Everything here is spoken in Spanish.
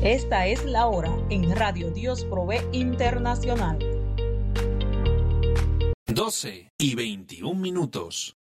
Esta es la hora en Radio Dios Provee Internacional. 12:21.